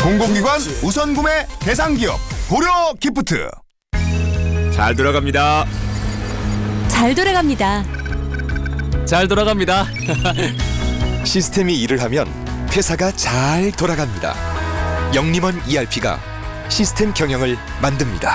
공공기관 우선 구매 대상 기업 고려 기프트. 잘 돌아갑니다. 잘 돌아갑니다. 잘 돌아갑니다. 시스템이 일을 하면 회사가 잘 돌아갑니다. 영림원 ERP가 시스템 경영을 만듭니다.